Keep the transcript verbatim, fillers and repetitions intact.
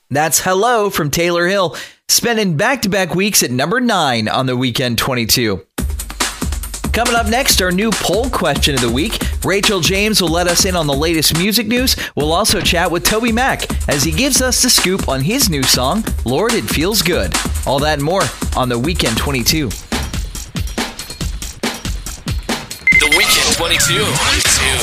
That's Hello from Taylor Hill, spending back-to-back weeks at number nine on the Weekend twenty-two. Coming up next, our new poll question of the week. Rachel James will let us in on the latest music news. We'll also chat with Toby Mac as he gives us the scoop on his new song, Lord, It Feels Good. All that and more on the Weekend twenty-two. The Weekend twenty-two.